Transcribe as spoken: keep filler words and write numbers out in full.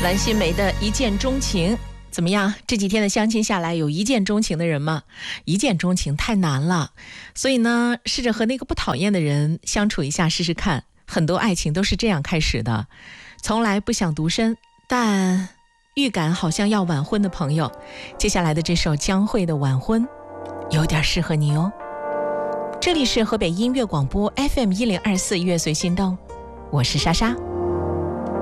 蓝心湄的一见钟情怎么样？这几天的相亲下来，有一见钟情的人吗？一见钟情太难了，所以呢，试着和那个不讨厌的人相处一下试试看。很多爱情都是这样开始的，从来不想独身，但预感好像要晚婚的朋友，接下来的这首江蕙的《晚婚》有点适合你哦。这里是河北音乐广播 F M 一零二四乐随心动，我是莎莎。